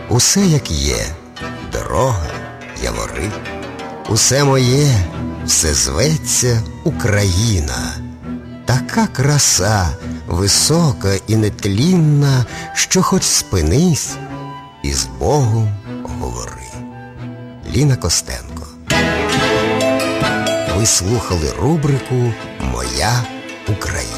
Усе як є, дорога, явори. Усе моє, все зветься Україна. Така краса, висока і нетлінна, що хоч спинись і з Богом говори. Ліна Костенко. Ви слухали рубрику «Моя Україна».